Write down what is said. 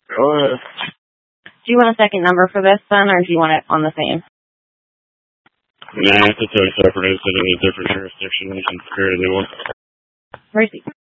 Go ahead. Do you want a second number for this, then, or do you want it on the same? Nah, it's a separate incident in a different jurisdiction. We can create a new one. Mercy.